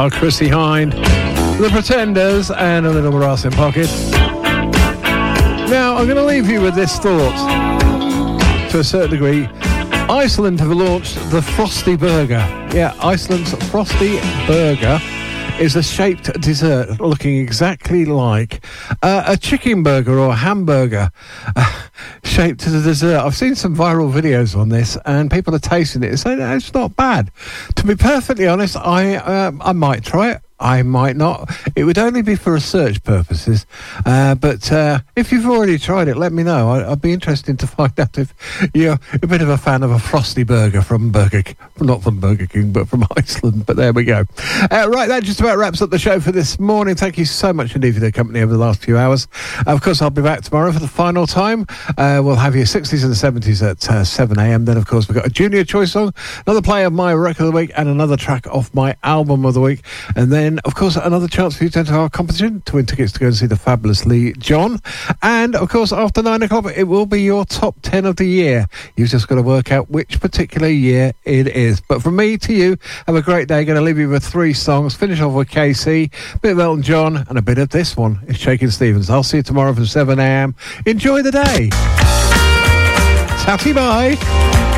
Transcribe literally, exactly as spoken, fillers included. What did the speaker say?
are Chrissie Hynde, The Pretenders, and A Little Brass in Pocket. Now, I'm going to leave you with this thought, to a certain degree. Iceland have launched the Frosty Burger. Yeah, Iceland's Frosty Burger is a shaped dessert looking exactly like uh, a chicken burger or a hamburger uh, shaped as a dessert. I've seen some viral videos on this and people are tasting it and saying it's not bad. To be perfectly honest, I uh, I might try it. I might not. It would only be for research purposes. Uh, but uh, if you've already tried it, let me know. I, I'd be interested to find out if you're a bit of a fan of a Frosty Burger from Burger King. Not from Burger King, but from Iceland. But there we go. Uh, right, that just about wraps up the show for this morning. Thank you so much indeed for the company over the last few hours. Uh, of course, I'll be back tomorrow for the final time. Uh, we'll have your sixties and seventies at uh, seven a.m. Then, of course, we've got a Junior Choice song, another play of my record of the week, and another track off my album of the week. And then, of course, another chance for you to enter our competition to win tickets to go and see the fabulous Lee John. And, of course, after nine o'clock, it will be your top ten of the year. You've just got to work out which particular year it is. But from me to you, have a great day. Going to leave you with three songs. Finish off with K C, a bit of Elton John, and a bit of this one. It's Shakin' Stevens. I'll see you tomorrow from seven a.m. Enjoy the day. Tatty bye.